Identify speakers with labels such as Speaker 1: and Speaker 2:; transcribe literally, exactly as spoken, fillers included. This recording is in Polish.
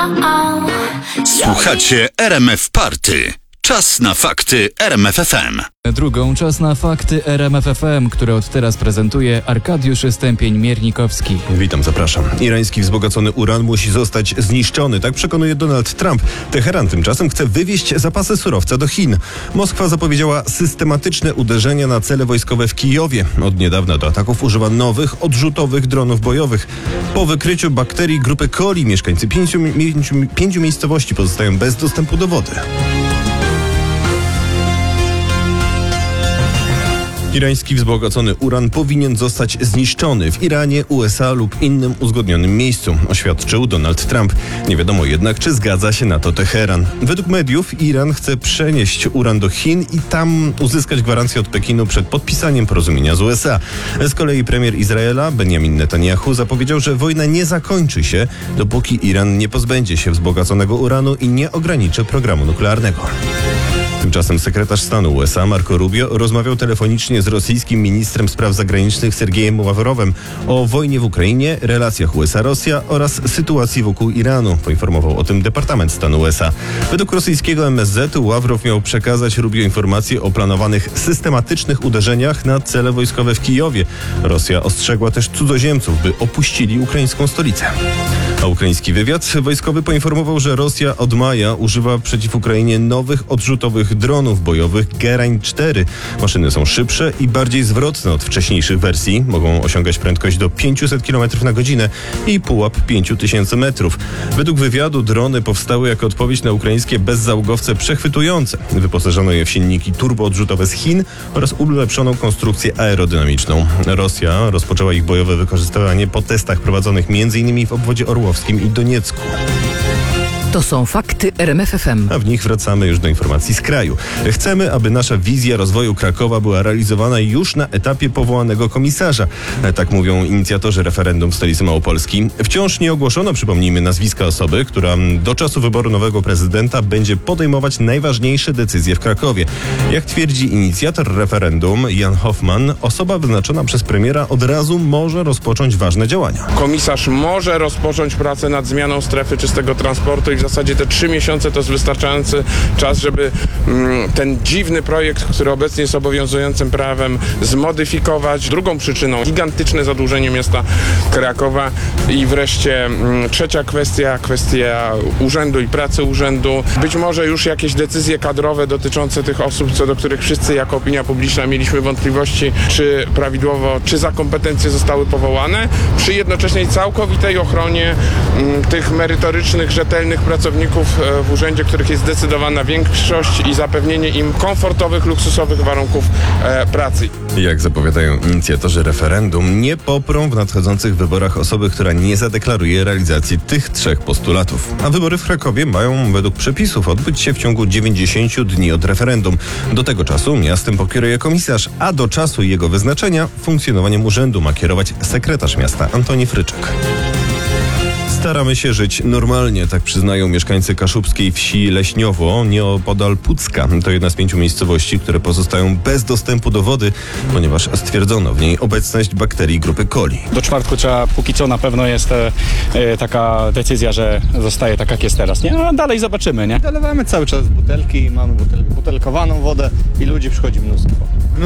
Speaker 1: Słuchacie R M F Party. Czas na fakty R M F F M.
Speaker 2: Drugą czas na fakty R M F F M, które od teraz prezentuje Arkadiusz Stępień-Miernikowski.
Speaker 3: Witam, zapraszam. Irański wzbogacony uran musi zostać zniszczony, tak przekonuje Donald Trump. Teheran tymczasem chce wywieźć zapasy surowca do Chin. Moskwa zapowiedziała systematyczne uderzenia na cele wojskowe w Kijowie. Od niedawna do ataków używa nowych, odrzutowych dronów bojowych. Po wykryciu bakterii grupy coli mieszkańcy pięciu, pięciu, pięciu miejscowości pozostają bez dostępu do wody. Irański wzbogacony uran powinien zostać zniszczony w Iranie, U S A lub innym uzgodnionym miejscu, oświadczył Donald Trump. Nie wiadomo jednak, czy zgadza się na to Teheran. Według mediów Iran chce przenieść uran do Chin i tam uzyskać gwarancję od Pekinu przed podpisaniem porozumienia z U S A. Z kolei premier Izraela Benjamin Netanyahu zapowiedział, że wojna nie zakończy się, dopóki Iran nie pozbędzie się wzbogaconego uranu i nie ograniczy programu nuklearnego. Tymczasem sekretarz stanu U S A Marco Rubio rozmawiał telefonicznie z rosyjskim ministrem spraw zagranicznych Sergiejem Ławrowem o wojnie w Ukrainie, relacjach U S A-Rosja oraz sytuacji wokół Iranu. Poinformował o tym Departament Stanu U S A. Według rosyjskiego M S Z Ławrow miał przekazać Rubio informacje o planowanych systematycznych uderzeniach na cele wojskowe w Kijowie. Rosja ostrzegła też cudzoziemców, by opuścili ukraińską stolicę. A ukraiński wywiad wojskowy poinformował, że Rosja od maja używa przeciw Ukrainie nowych odrzutowych dronów bojowych Gerań cztery. Maszyny są szybsze i bardziej zwrotne od wcześniejszych wersji. Mogą osiągać prędkość do pięćset kilometrów na godzinę i pułap pięć tysięcy metrów. Według wywiadu drony powstały jako odpowiedź na ukraińskie bezzałogowce przechwytujące. Wyposażono je w silniki turboodrzutowe z Chin oraz ulepszoną konstrukcję aerodynamiczną. Rosja rozpoczęła ich bojowe wykorzystywanie po testach prowadzonych m.in. w obwodzie orłowskim i Doniecku.
Speaker 4: To są fakty R M F F M.
Speaker 3: A w nich wracamy już do informacji z kraju. Chcemy, aby nasza wizja rozwoju Krakowa była realizowana już na etapie powołanego komisarza. Tak mówią inicjatorzy referendum w stolicy Małopolski. Wciąż nie ogłoszono, przypomnijmy, nazwiska osoby, która do czasu wyboru nowego prezydenta będzie podejmować najważniejsze decyzje w Krakowie. Jak twierdzi inicjator referendum Jan Hoffman, osoba wyznaczona przez premiera od razu może rozpocząć ważne działania.
Speaker 5: Komisarz może rozpocząć pracę nad zmianą strefy czystego transportu i w zasadzie te trzy miesiące to jest wystarczający czas, żeby mm, ten dziwny projekt, który obecnie jest obowiązującym prawem, zmodyfikować. Drugą przyczyną gigantyczne zadłużenie miasta Krakowa i wreszcie mm, trzecia kwestia, kwestia urzędu i pracy urzędu. Być może już jakieś decyzje kadrowe dotyczące tych osób, co do których wszyscy jako opinia publiczna mieliśmy wątpliwości, czy prawidłowo, czy za kompetencje zostały powołane, przy jednoczesnej całkowitej ochronie mm, tych merytorycznych, rzetelnych pracowników w urzędzie, których jest zdecydowana większość i zapewnienie im komfortowych, luksusowych warunków e, pracy.
Speaker 3: Jak zapowiadają inicjatorzy referendum, nie poprą w nadchodzących wyborach osoby, która nie zadeklaruje realizacji tych trzech postulatów. A wybory w Krakowie mają według przepisów odbyć się w ciągu dziewięćdziesięciu dni od referendum. Do tego czasu miastem pokieruje komisarz, a do czasu jego wyznaczenia funkcjonowaniem urzędu ma kierować sekretarz miasta Antoni Fryczek. Staramy się żyć normalnie, tak przyznają mieszkańcy kaszubskiej wsi Leśniowo, nieopodal Pucka. To jedna z pięciu miejscowości, które pozostają bez dostępu do wody, ponieważ stwierdzono w niej obecność bakterii grupy coli.
Speaker 6: Do czwartku trzeba, póki co na pewno jest e, taka decyzja, że zostaje tak jak jest teraz, nie? A dalej zobaczymy, nie?
Speaker 7: Dolewamy cały czas butelki, mamy butel, butelkowaną wodę i ludzi przychodzi mnóstwo.